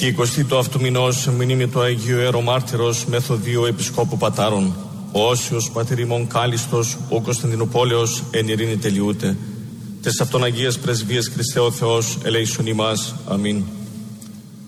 Και 20 του αυτού μηνός μνήμη του Αγίου Ιερομάρτυρος Μεθοδίου Επισκόπου Πατάρων. Ο Όσιος Πατήρ ημών κάλιστος, ο Κωνσταντινούπολεως εν ειρήνη τελειούται. Τες αυτόν Αγίας Πρεσβείες Χριστέ ο Θεός ελέησον ημάς. Αμήν.